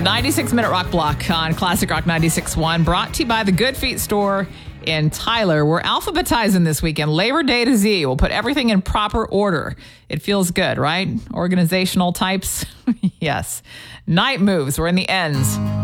96-minute rock block on Classic Rock 96.1, brought to you by the Good Feet store in Tyler. We're alphabetizing this weekend, Labor Day to Z. We'll put everything in proper order. It feels good, right? Organizational types. Yes. Night moves. We're in the ends.